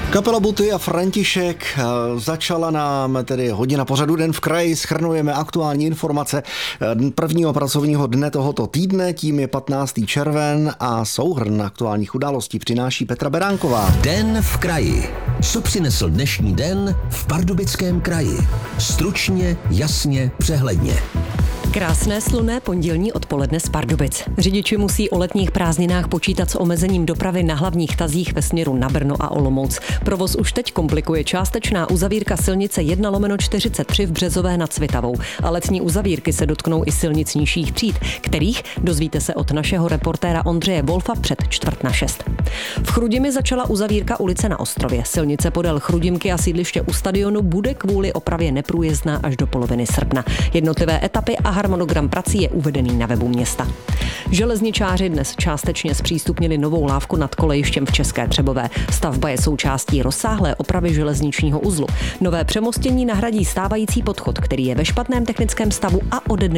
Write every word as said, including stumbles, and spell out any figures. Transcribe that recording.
Kapela Buty a František. Začala nám tedy hodina pořadu Den v kraji, shrnujeme aktuální informace prvního pracovního dne tohoto týdne, tím je patnáctý červen a souhrn aktuálních událostí přináší Petra Beránková. Den v kraji. Co přinesl dnešní den v Pardubickém kraji? Stručně, jasně, přehledně. Krásné slunné pondělní odpoledne z Pardubic. Řidiči musí o letních prázdninách počítat s omezením dopravy na hlavních tazích ve směru na Brno a Olomouc. Provoz už teď komplikuje částečná uzavírka silnice jedna lomeno čtyřicet tři v Březové nad Svitavou. A letní uzavírky se dotknou i silnic nižších tříd, kterých dozvíte se od našeho reportéra Ondřeje Wolfa před čtvrt na šest. V Chrudimi začala uzavírka ulice na Ostrově. Silnice podél Chrudimky a sídliště u stadionu bude kvůli opravě neprůjezdná až do poloviny srpna. Jednotlivé etapy a harmonogram prací je uvedený na webu města. Železničáři dnes částečně zpřístupnili novou lávku nad kolejištěm v České Třebové. Stavba je součástí rozsáhlé opravy železničního uzlu. Nové přemostění nahradí stávající podchod, který je ve špatném technickém stavu a ode dne